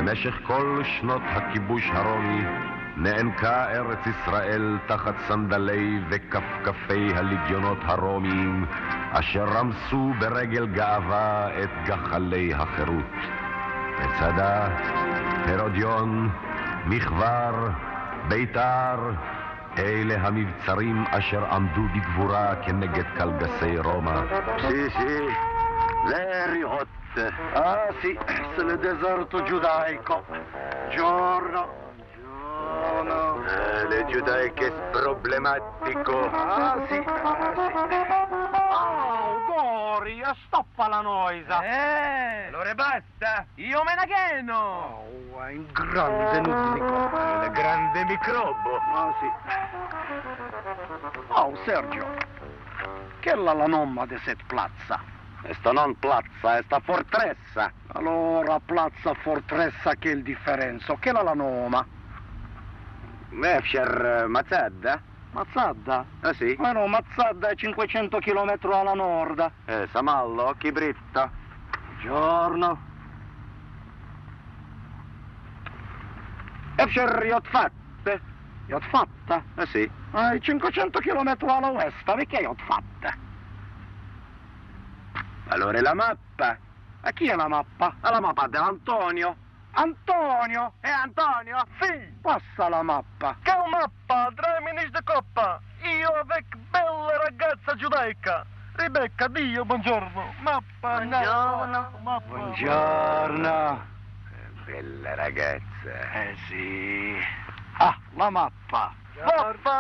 במשך כל שנות הכיבוש הרומי נאנקה ארץ ישראל תחת סנדלי וכפכפי הלגיונות הרומיים אשר רמסו ברגל גאווה את גחלי החירות. מצדה, הרודיון, מכבר, ביתר, אלה המבצרים אשר עמדו בגבורה כנגד קלגסי רומא. Sì, l'Eriot. Ah sì, se le deserto giudaico. Giorno. Le giudaiche problematico. Ah sì. Oh, Gori, stoppa la noisa. Allora basta, io me ne cheno. Oh, è un grande nudnico. Il grande microbo. Ah sì. Oh, Sergio. Che è la nomma di set plazza? Esta non plazza, esta fortressa. Allora, plazza fortressa che è il differenzo? Che è la noma? Mefsher Mazzadda? Mazzadda? Ah sì? Ma no, Mazzadda è 500 km alla nord. Samallo, Chibritto. Giorno. Efsher Jotfat. Jotfatta? Ah sì? 500 km alla ovest, perché Jotfatta? Allora la mappa. A chi è la mappa? La mappa dell'Antonio. Antonio! Antonio? Sì, Passa la mappa. che mappa, 3 minis de coppa. Io avec bella ragazza giudaica. Rebecca, Dio, buongiorno. Mappa, Buongiorno. mappa. Buongiorno. Bella ragazza. Sì. Ah, la mappa. Mappa.